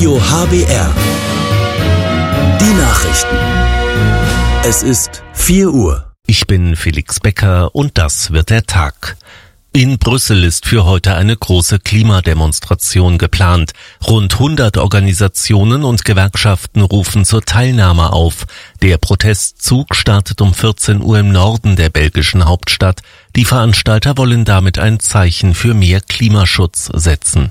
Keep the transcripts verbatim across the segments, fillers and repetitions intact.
Radio H B R. Die Nachrichten. Es ist vier Uhr. Ich bin Felix Becker und das wird der Tag. In Brüssel ist für heute eine große Klimademonstration geplant. Rund hundert Organisationen und Gewerkschaften rufen zur Teilnahme auf. Der Protestzug startet um vierzehn Uhr im Norden der belgischen Hauptstadt. Die Veranstalter wollen damit ein Zeichen für mehr Klimaschutz setzen.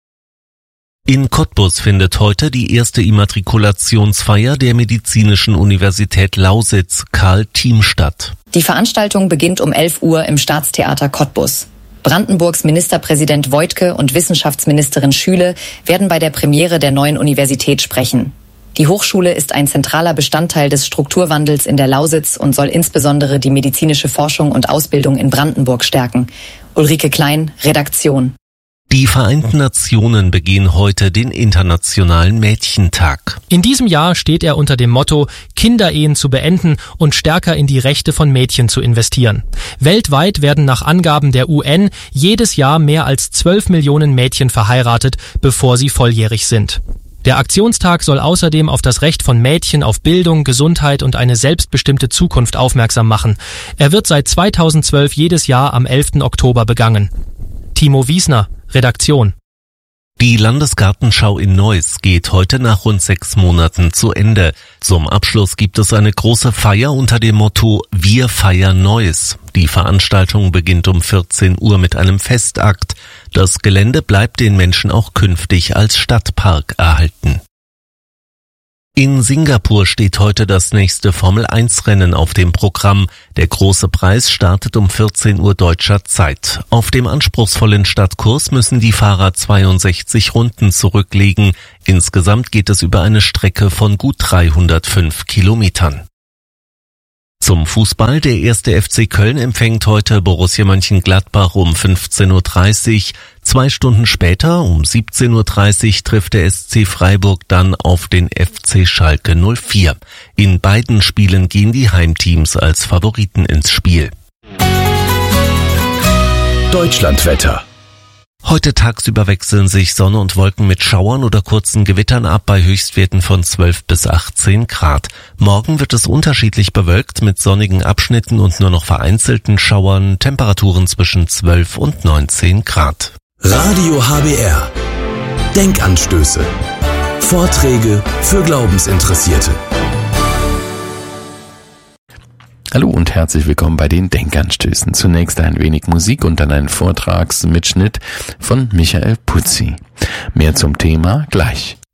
In Cottbus findet heute die erste Immatrikulationsfeier der Medizinischen Universität Lausitz Karl Thiem statt. Die Veranstaltung beginnt um elf Uhr im Staatstheater Cottbus. Brandenburgs Ministerpräsident Woidke und Wissenschaftsministerin Schüle werden bei der Premiere der neuen Universität sprechen. Die Hochschule ist ein zentraler Bestandteil des Strukturwandels in der Lausitz und soll insbesondere die medizinische Forschung und Ausbildung in Brandenburg stärken. Ulrike Klein, Redaktion. Die Vereinten Nationen begehen heute den Internationalen Mädchentag. In diesem Jahr steht er unter dem Motto, Kinderehen zu beenden und stärker in die Rechte von Mädchen zu investieren. Weltweit werden nach Angaben der U N jedes Jahr mehr als zwölf Millionen Mädchen verheiratet, bevor sie volljährig sind. Der Aktionstag soll außerdem auf das Recht von Mädchen auf Bildung, Gesundheit und eine selbstbestimmte Zukunft aufmerksam machen. Er wird seit zweitausendzwölf jedes Jahr am elften Oktober begangen. Timo Wiesner, Redaktion. Die Landesgartenschau in Neuss geht heute nach rund sechs Monaten zu Ende. Zum Abschluss gibt es eine große Feier unter dem Motto Wir feiern Neuss. Die Veranstaltung beginnt um vierzehn Uhr mit einem Festakt. Das Gelände bleibt den Menschen auch künftig als Stadtpark erhalten. In Singapur steht heute das nächste Formel eins Rennen auf dem Programm. Der große Preis startet um vierzehn Uhr deutscher Zeit. Auf dem anspruchsvollen Stadtkurs müssen die Fahrer zweiundsechzig Runden zurücklegen. Insgesamt geht es über eine Strecke von gut dreihundertfünf Kilometern. Zum Fußball, der erste F C Köln empfängt heute Borussia Mönchengladbach um fünfzehn Uhr dreißig. Zwei Stunden später, um siebzehn Uhr dreißig, trifft der S C Freiburg dann auf den F C Schalke null vier. In beiden Spielen gehen die Heimteams als Favoriten ins Spiel. Deutschlandwetter. Heute tagsüber wechseln sich Sonne und Wolken mit Schauern oder kurzen Gewittern ab bei Höchstwerten von zwölf bis achtzehn Grad. Morgen wird es unterschiedlich bewölkt mit sonnigen Abschnitten und nur noch vereinzelten Schauern, Temperaturen zwischen zwölf und neunzehn Grad. Radio H B R. Denkanstöße. Vorträge für Glaubensinteressierte. Hallo und herzlich willkommen bei den Denkanstößen. Zunächst ein wenig Musik und dann ein Vortragsmitschnitt von Michael Putzi. Mehr zum Thema gleich.